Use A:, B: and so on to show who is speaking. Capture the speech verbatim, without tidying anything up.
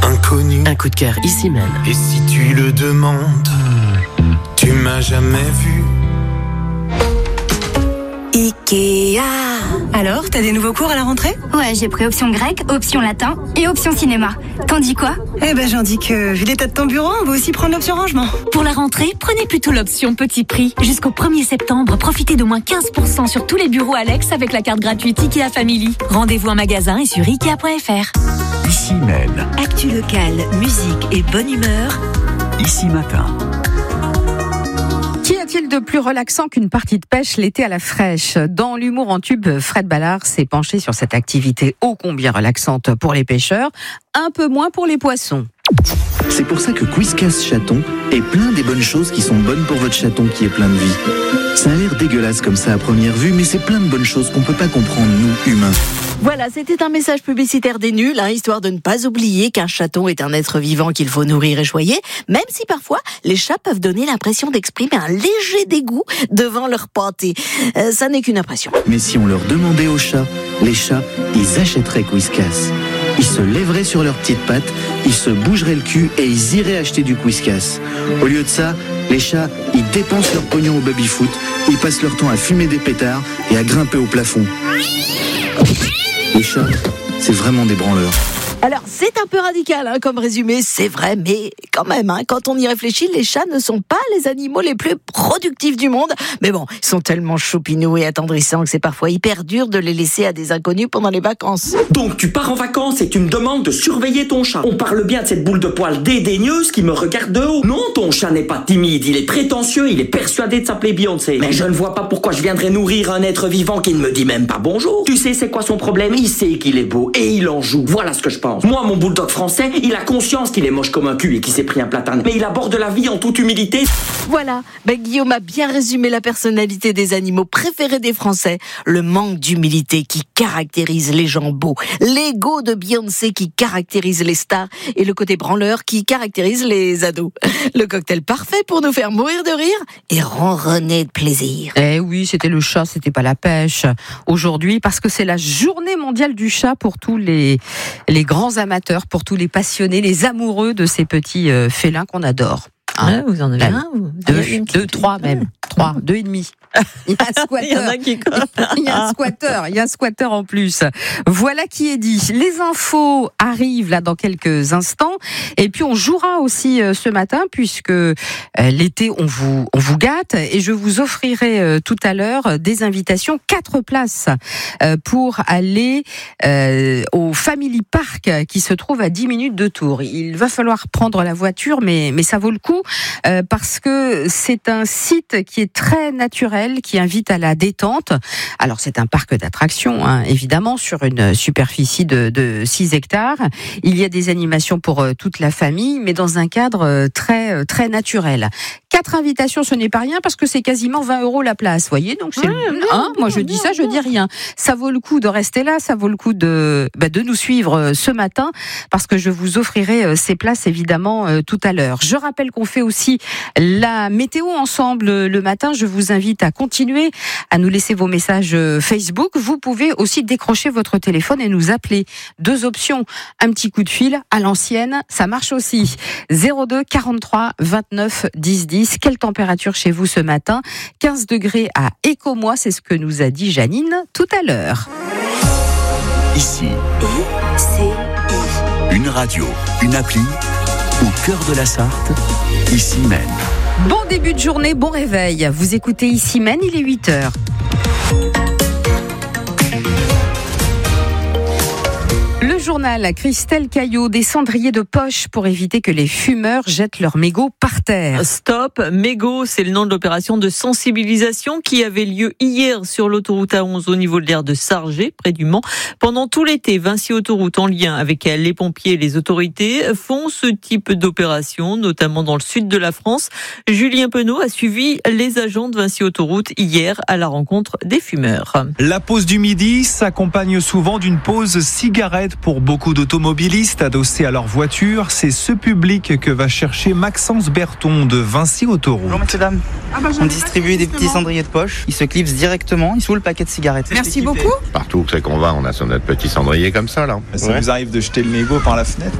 A: inconnu.
B: Un coup de cœur ici même.
A: Et si tu le demandes, tu m'as jamais vu.
C: Ikea.
D: Alors, t'as des nouveaux cours à la rentrée ?
E: Ouais, j'ai pris option grec, option latin et option cinéma. T'en dis quoi ?
D: Eh ben, j'en dis que, vu l'état de ton bureau, on va aussi prendre l'option rangement.
F: Pour la rentrée, prenez plutôt l'option petit prix. Jusqu'au premier septembre, profitez d'au moins quinze pour cent sur tous les bureaux Alex avec la carte gratuite Ikea Family. Rendez-vous en magasin et sur ikea point f r.
G: Ici même.
C: Actu locale, musique et bonne humeur.
G: Ici matin.
H: Qu'y a-t-il de plus relaxant qu'une partie de pêche l'été à la fraîche ? Dans l'humour en tube, Fred Ballard s'est penché sur cette activité ô combien relaxante pour les pêcheurs, un peu moins pour les poissons.
I: C'est pour ça que Whiskas Chaton est plein des bonnes choses qui sont bonnes pour votre chaton qui est plein de vie. Ça a l'air dégueulasse comme ça à première vue, mais c'est plein de bonnes choses qu'on peut pas comprendre, nous, humains.
J: Voilà, c'était un message publicitaire des nuls, hein, histoire de ne pas oublier qu'un chaton est un être vivant qu'il faut nourrir et choyer, même si parfois les chats peuvent donner l'impression d'exprimer un léger dégoût devant leur pâté. Euh, ça n'est qu'une impression.
I: Mais si on leur demandait aux chats, les chats, ils achèteraient Whiskas. Ils se lèveraient sur leurs petites pattes, ils se bougeraient le cul et ils iraient acheter du Whiskas. Au lieu de ça, les chats, ils dépensent leur pognon au baby-foot, ils passent leur temps à fumer des pétards et à grimper au plafond. Les chats, c'est vraiment des branleurs.
J: Alors, c'est un peu radical hein, comme résumé, c'est vrai, mais quand même, hein, quand on y réfléchit, les chats ne sont pas les animaux les plus productifs du monde. Mais bon, ils sont tellement choupinous et attendrissants que c'est parfois hyper dur de les laisser à des inconnus pendant les vacances.
K: Donc, tu pars en vacances et tu me demandes de surveiller ton chat. On parle bien de cette boule de poils dédaigneuse qui me regarde de haut. Non, ton chat n'est pas timide, il est prétentieux, il est persuadé de s'appeler Beyoncé. Mais je ne vois pas pourquoi je viendrais nourrir un être vivant qui ne me dit même pas bonjour. Tu sais c'est quoi son problème ? Il sait qu'il est beau et il en joue. Voilà ce que je pense. Moi, mon bulldog français, il a conscience qu'il est moche comme un cul et qu'il s'est pris un platane. Mais il aborde la vie en toute humilité.
J: Voilà, ben, Guillaume a bien résumé la personnalité des animaux préférés des Français. Le manque d'humilité qui caractérise les gens beaux. L'ego de Beyoncé qui caractérise les stars. Et le côté branleur qui caractérise les ados. Le cocktail parfait pour nous faire mourir de rire et ronronner de plaisir.
H: Eh oui, c'était le chat, c'était pas la pêche. Aujourd'hui, parce que c'est la journée mondiale du chat pour tous les, les grands amateurs, pour tous les passionnés, les amoureux de ces petits euh, félins qu'on adore.
L: Hein, ouais, vous en avez un vous...
H: Deux, deux, trois même. Trois, deux et demi. Il y a un squatter.
L: Il y en a qui...
H: il y a un squatter. Il y a un squatter en plus. Voilà qui est dit. Les infos arrivent là dans quelques instants. Et puis on jouera aussi euh, ce matin puisque euh, l'été on vous on vous gâte et je vous offrirai euh, tout à l'heure des invitations, quatre places euh, pour aller euh, au Family Park qui se trouve à dix minutes de Tours. Il va falloir prendre la voiture, mais mais ça vaut le coup euh, parce que c'est un site qui est très naturel, qui invite à la détente. Alors c'est un parc d'attractions, hein, évidemment, sur une superficie de, de six hectares. Il y a des animations pour euh, toute la famille, mais dans un cadre euh, très euh, très naturel. Quatre invitations, ce n'est pas rien parce que c'est quasiment vingt euros la place, voyez. Donc c'est, ouais, le... bien, hein, bien, moi je bien, dis ça, bien. je dis rien. Ça vaut le coup de rester là, ça vaut le coup de bah, de nous suivre euh, ce matin parce que je vous offrirai euh, ces places évidemment euh, tout à l'heure. Je rappelle qu'on fait aussi la météo ensemble euh, le matin. Je vous invite à continuer à nous laisser vos messages Facebook. Vous pouvez aussi décrocher votre téléphone et nous appeler. Deux options. Un petit coup de fil à l'ancienne, ça marche aussi. zéro deux quarante-trois vingt-neuf dix dix. Quelle température chez vous ce matin ? quinze degrés à Écomois, c'est ce que nous a dit Janine tout à l'heure.
G: Ici.
C: I C I.
G: Une radio, une appli, au cœur de la Sarthe, ici même.
H: Bon début de journée, bon réveil. Vous écoutez Ici Même, il est huit heures. Le journal, Christelle Caillot, des cendriers de poche pour éviter que les fumeurs jettent leurs mégots par terre.
L: Stop, mégots, c'est le nom de l'opération de sensibilisation qui avait lieu hier sur l'autoroute A onze au niveau de l'aire de Sargé, près du Mans. Pendant tout l'été, Vinci Autoroute, en lien avec les pompiers et les autorités, font ce type d'opération, notamment dans le sud de la France. Julien Penaud a suivi les agents de Vinci Autoroute hier à la rencontre des fumeurs.
M: La pause du midi s'accompagne souvent d'une pause cigarette pour beaucoup d'automobilistes adossés à leur voiture. C'est ce public que va chercher Maxence Berton de Vinci Autoroute.
N: Bonjour messieurs dames, on distribue des petits cendriers de poche. Ils se clipsent directement sous le paquet de cigarettes.
O: Merci beaucoup. Partout où c'est qu'on va, on a sur notre petit cendrier comme ça là.
M: Ça
O: ouais.
M: vous arrive de jeter le mégot par la fenêtre ?